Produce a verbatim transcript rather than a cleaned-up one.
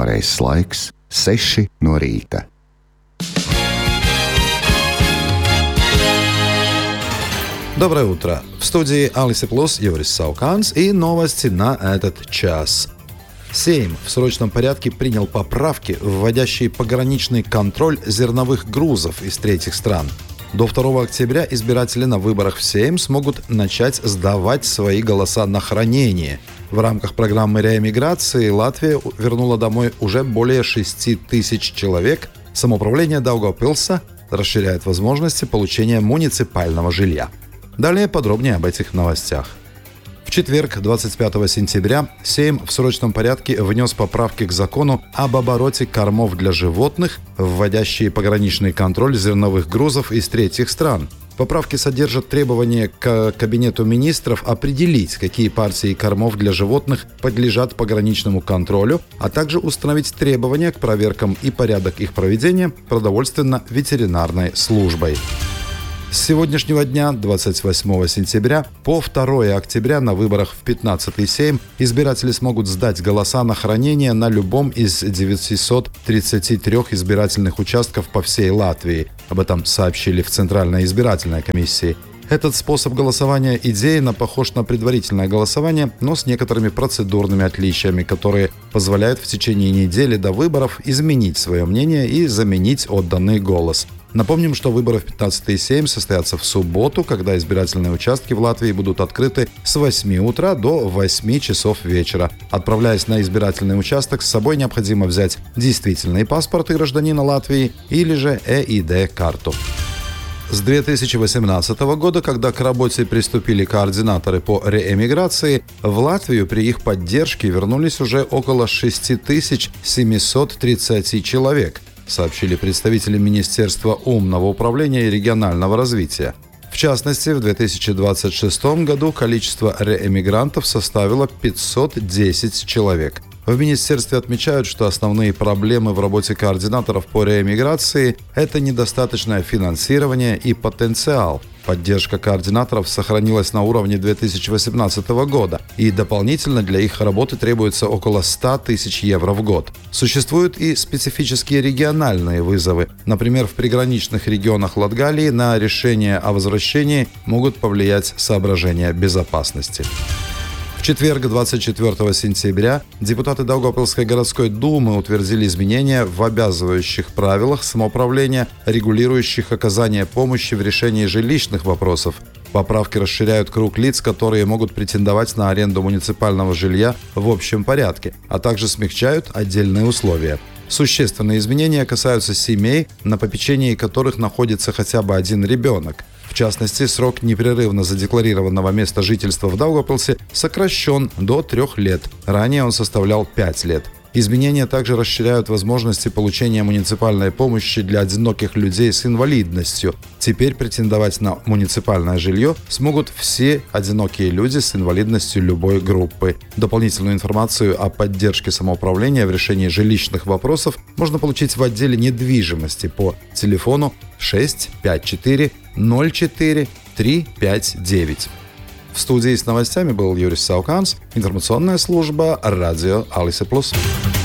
pareizais laiks - seši no rīta. Доброе утро! В студии Алиса Плюс Юрис Сауканс и новости на этот час. Сейм в срочном порядке принял поправки, вводящие пограничный контроль зерновых грузов из третьих стран. До второго октября избиратели на выборах в Сейм смогут начать сдавать свои голоса на хранение. В рамках программы реэмиграции Латвия вернула домой уже более шести тысяч человек. Самоуправление Даугавпилса расширяет возможности получения муниципального жилья. Далее подробнее об этих новостях. В четверг, двадцать пятого сентября, Сейм в срочном порядке внес поправки к закону об обороте кормов для животных, вводящие пограничный контроль зерновых грузов из третьих стран. Поправки содержат требование к Кабинету министров определить, какие партии кормов для животных подлежат пограничному контролю, а также установить требования к проверкам и порядок их проведения продовольственно-ветеринарной службой. С сегодняшнего дня, двадцать восьмого сентября, по второго октября на выборах в пятнадцатый Сейм избиратели смогут сдать голоса на хранение на любом из девятисот тридцати трёх избирательных участков по всей Латвии. Об этом сообщили в Центральной избирательной комиссии. Этот способ голосования идейно похож на предварительное голосование, но с некоторыми процедурными отличиями, которые позволяют в течение недели до выборов изменить свое мнение и заменить отданный голос. Напомним, что выборы в пятнадцатый Сейм состоятся в субботу, когда избирательные участки в Латвии будут открыты с восьми утра до восьми часов вечера. Отправляясь на избирательный участок, с собой необходимо взять действительный паспорт гражданина Латвии или же э и дэ-карту. С две тысячи восемнадцатого года, когда к работе приступили координаторы по реэмиграции, в Латвию при их поддержке вернулись уже около шесть тысяч семьсот тридцать человек, сообщили представители Министерства умного управления и регионального развития. В частности, в две тысячи двадцать шестом году количество реэмигрантов составило пятьсот десять человек. В министерстве отмечают, что основные проблемы в работе координаторов по реэмиграции – это недостаточное финансирование и потенциал. Поддержка координаторов сохранилась на уровне две тысячи восемнадцатого года, и дополнительно для их работы требуется около ста тысяч евро в год. Существуют и специфические региональные вызовы. Например, в приграничных регионах Латгалии на решение о возвращении могут повлиять соображения безопасности. В четверг, двадцать четвёртого сентября, депутаты Даугавпилской городской думы утвердили изменения в обязывающих правилах самоуправления, регулирующих оказание помощи в решении жилищных вопросов. Поправки расширяют круг лиц, которые могут претендовать на аренду муниципального жилья в общем порядке, а также смягчают отдельные условия. Существенные изменения касаются семей, на попечении которых находится хотя бы один ребенок. В частности, срок непрерывно задекларированного места жительства в Даугавпилсе сокращен до трех лет. Ранее он составлял пять лет. Изменения также расширяют возможности получения муниципальной помощи для одиноких людей с инвалидностью. Теперь претендовать на муниципальное жилье смогут все одинокие люди с инвалидностью любой группы. Дополнительную информацию о поддержке самоуправления в решении жилищных вопросов можно получить в отделе недвижимости по телефону шесть пять четыре ноль четыре три пять девять. В студии с новостями был Юрис Сауканс, информационная служба радио Алиса Плюс.